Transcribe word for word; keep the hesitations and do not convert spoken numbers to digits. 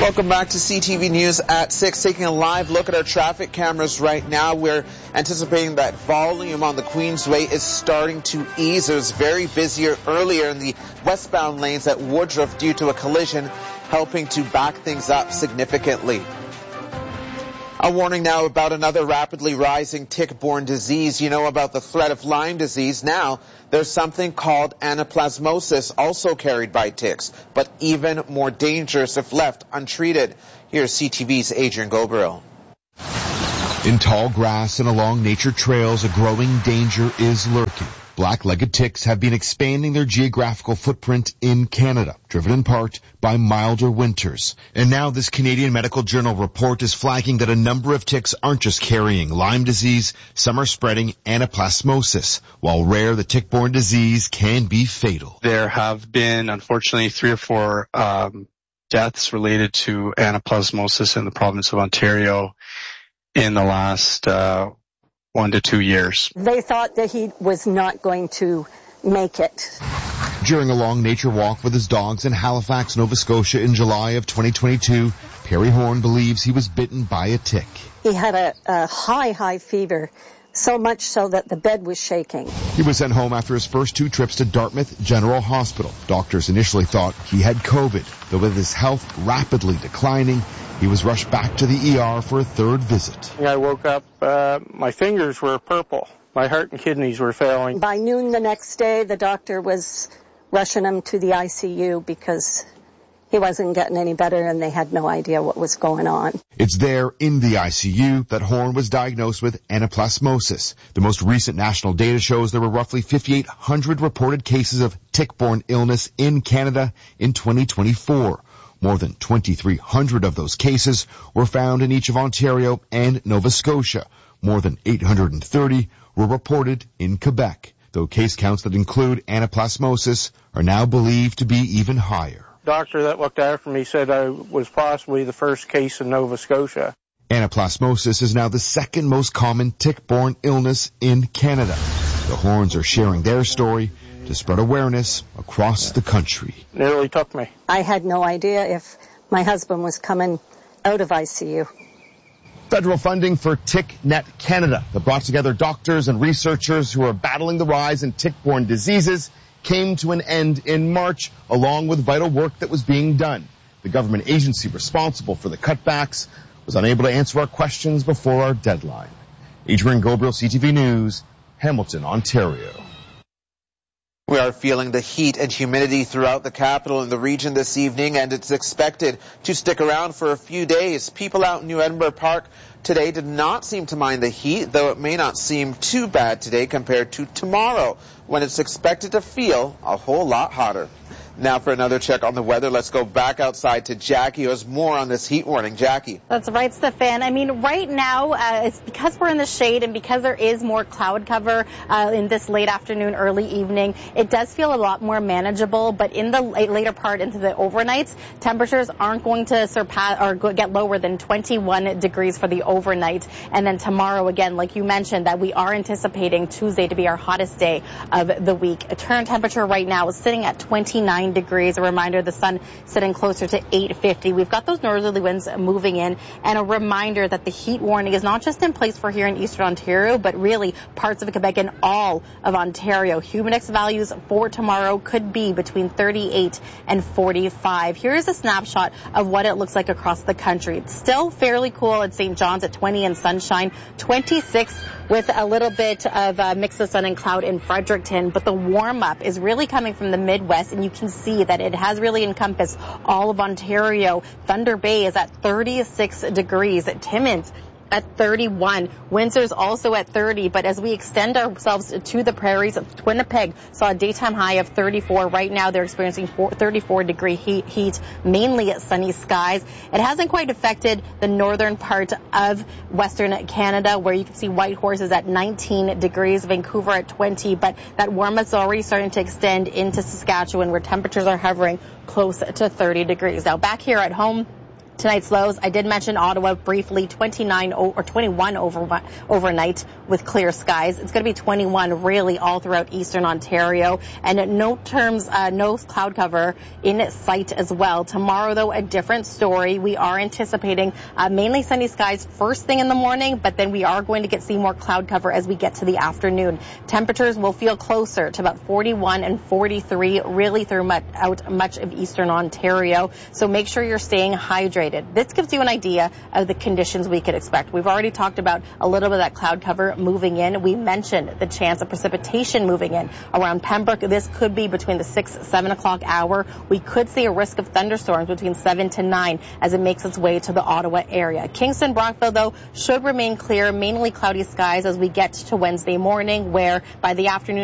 Welcome back to C T V News at six. Taking a live look at our traffic cameras right now. We're anticipating that volume on the Queensway is starting to ease. It was very busy earlier in the westbound lanes at Woodruff due to a collision, helping to back things up significantly. A warning now about another rapidly rising tick-borne disease. You know about the threat of Lyme disease. Now, there's something called anaplasmosis, also carried by ticks, but even more dangerous if left untreated. Here's C T V's Adrian Gobriel. In tall grass and along nature trails, a growing danger is lurking. Black-legged ticks have been expanding their geographical footprint in Canada, driven in part by milder winters. And now this Canadian Medical Journal report is flagging that a number of ticks aren't just carrying Lyme disease, some are spreading anaplasmosis. While rare, the tick-borne disease can be fatal. There have been, unfortunately, three or four um, deaths related to anaplasmosis in the province of Ontario in the last uh one to two years. They thought that he was not going to make it. During a long nature walk with his dogs in Halifax, Nova Scotia in July of twenty twenty-two, Perry Horn believes he was bitten by a tick. He had a, a high, high fever, so much so that the bed was shaking. He was sent home after his first two trips to Dartmouth General Hospital. Doctors initially thought he had COVID, though with his health rapidly declining, he was rushed back to the E R for a third visit. I woke up, uh, my fingers were purple. My heart and kidneys were failing. By noon the next day, the doctor was rushing him to the I C U because he wasn't getting any better and they had no idea what was going on. It's there in the I C U that Horn was diagnosed with anaplasmosis. The most recent national data shows there were roughly fifty-eight hundred reported cases of tick-borne illness in Canada in twenty twenty-four. More than twenty-three hundred of those cases were found in each of Ontario and Nova Scotia. More than eight hundred thirty were reported in Quebec, though case counts that include anaplasmosis are now believed to be even higher. The doctor that looked after me said I was possibly the first case in Nova Scotia. Anaplasmosis is now the second most common tick-borne illness in Canada. The Horns are sharing their story to spread awareness across the country. Nearly took me. I had no idea if my husband was coming out of I C U. Federal funding for TickNet Canada that brought together doctors and researchers who are battling the rise in tick-borne diseases came to an end in March, along with vital work that was being done. The government agency responsible for the cutbacks was unable to answer our questions before our deadline. Adrian Gobriel, C T V News, Hamilton, Ontario. We are feeling the heat and humidity throughout the capital and the region this evening, and it's expected to stick around for a few days. People out in New Edinburgh Park today did not seem to mind the heat, though it may not seem too bad today compared to tomorrow, when it's expected to feel a whole lot hotter. Now for another check on the weather, let's go back outside to Jackie, who has more on this heat warning. Jackie. That's right, Stefan. I mean, right now, uh, it's because we're in the shade and because there is more cloud cover uh, in this late afternoon, early evening, it does feel a lot more manageable. But in the late, later part, into the overnights, temperatures aren't going to surpass or go, get lower than twenty-one degrees for the overnight. And then tomorrow, again, like you mentioned, that we are anticipating Tuesday to be our hottest day of the week. A current temperature right now is sitting at twenty-nine degrees. A reminder, the sun sitting closer to eight fifty. We've got those northerly winds moving in, and a reminder that the heat warning is not just in place for here in eastern Ontario, but really parts of Quebec and all of Ontario. Humidex values for tomorrow could be between thirty-eight and forty-five. Here's a snapshot of what it looks like across the country. It's still fairly cool at Saint John's at twenty and sunshine, twenty-six with a little bit of a mix of sun and cloud in Fredericton, but the warm-up is really coming from the Midwest, and you can see that it has really encompassed all of Ontario. Thunder Bay is at thirty-six degrees. At Timmins at thirty-one. Windsor's also at thirty, but as we extend ourselves to the prairies, Winnipeg saw a daytime high of thirty-four. Right now they're experiencing thirty-four degree heat, heat, mainly sunny skies. It hasn't quite affected the northern part of Western Canada, where you can see Whitehorse is at nineteen degrees, Vancouver at twenty, but that warm-up's already starting to extend into Saskatchewan, where temperatures are hovering close to thirty degrees. Now back here at home, Tonight's lows, I did mention Ottawa briefly, twenty-nine or twenty-one over, overnight with clear skies. It's going to be twenty-one really all throughout eastern Ontario, and no terms, uh, no cloud cover in sight as well. Tomorrow, though, a different story. We are anticipating uh, mainly sunny skies first thing in the morning, but then we are going to get see more cloud cover as we get to the afternoon. Temperatures will feel closer to about forty-one and forty-three really throughout out much of eastern Ontario. So make sure you're staying hydrated. This gives you an idea of the conditions we could expect. We've already talked about a little bit of that cloud cover moving in. We mentioned the chance of precipitation moving in around Pembroke. This could be between the six, seven o'clock hour. We could see a risk of thunderstorms between seven to nine as it makes its way to the Ottawa area. Kingston, Brockville, though, should remain clear, mainly cloudy skies as we get to Wednesday morning, where by the afternoon